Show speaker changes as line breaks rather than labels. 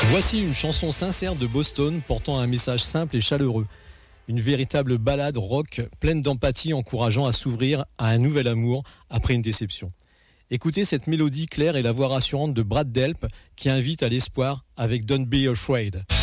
Voici une chanson sincère de Boston portant un message simple et chaleureux. Une véritable ballade rock pleine d'empathie encourageant à s'ouvrir à un nouvel amour après une déception. Écoutez cette mélodie claire et la voix rassurante de Brad Delp qui invite à l'espoir avec Don't Be Afraid.